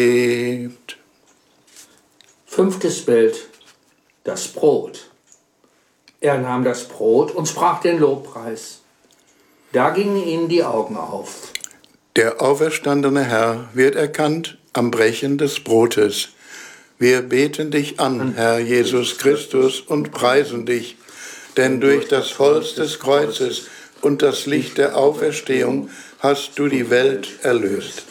lebt. Fünftes Bild, das Brot. Er nahm das Brot und sprach den Lobpreis. Da gingen ihnen die Augen auf. Der auferstandene Herr wird erkannt am Brechen des Brotes. Wir beten dich an, Herr Jesus Christus, und preisen dich, denn durch das Holz des Kreuzes und das Licht der Auferstehung hast du die Welt erlöst.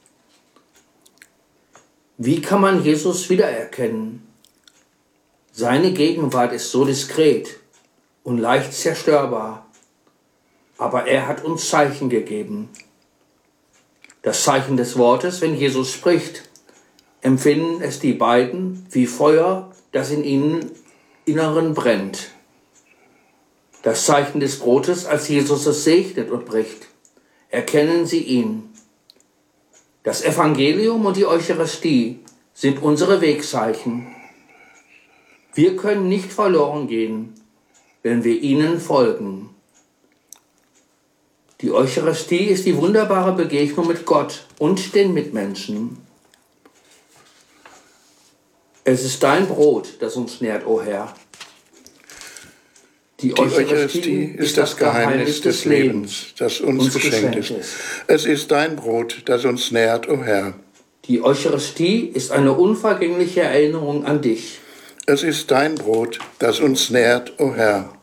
Wie kann man Jesus wiedererkennen? Seine Gegenwart ist so diskret und leicht zerstörbar, aber er hat uns Zeichen gegeben. Das Zeichen des Wortes, wenn Jesus spricht, empfinden es die beiden wie Feuer, das in ihnen Inneren brennt. Das Zeichen des Brotes, als Jesus es segnet und bricht, erkennen sie ihn. Das Evangelium und die Eucharistie sind unsere Wegzeichen. Wir können nicht verloren gehen, wenn wir ihnen folgen. Die Eucharistie ist die wunderbare Begegnung mit Gott und den Mitmenschen. Es ist dein Brot, das uns nährt, o Herr. Die Eucharistie ist das Geheimnis des Lebens, das uns geschenkt ist. Es ist dein Brot, das uns nährt, o Herr. Die Eucharistie ist eine unvergängliche Erinnerung an dich. Es ist dein Brot, das uns nährt, o Herr.